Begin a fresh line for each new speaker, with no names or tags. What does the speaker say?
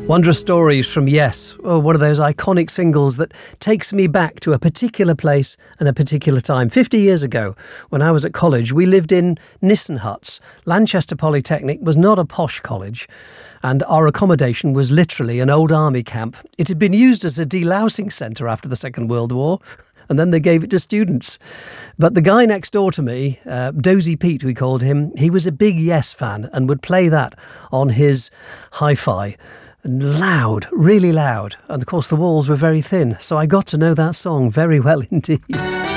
Wondrous Stories from Yes. Oh, one of those iconic singles that takes me back to a particular place and a particular time. 50 years ago, when I was at college, we lived in Nissen huts. Lanchester Polytechnic was not a posh college, and our accommodation was literally an old army camp. It had been used as a delousing centre after the Second World War, and then they gave it to students. But the guy next door to me, Dozy Pete we called him, he was a big Yes fan and would play that on his hi-fi. And loud, really loud. And of course the walls were very thin, so I got to know that song very well indeed.